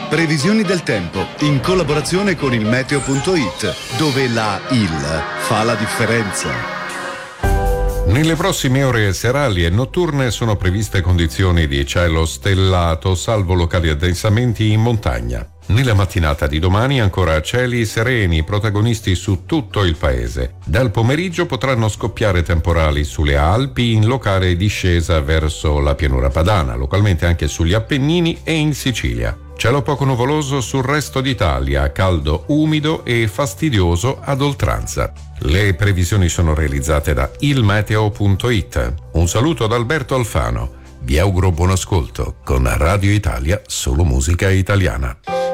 Previsioni del tempo in collaborazione con il meteo.it, dove la IL fa la differenza. Nelle prossime ore serali e notturne sono previste condizioni di cielo stellato, salvo locali addensamenti in montagna. Nella mattinata di domani ancora cieli sereni, protagonisti su tutto il paese. Dal pomeriggio potranno scoppiare temporali sulle Alpi, in locale discesa verso la pianura padana, localmente anche sugli Appennini e in Sicilia. Cielo poco nuvoloso sul resto d'Italia, caldo umido e fastidioso ad oltranza. Le previsioni sono realizzate da ilmeteo.it. Un saluto da Alberto Alfano. Vi auguro buon ascolto con Radio Italia, solo musica italiana.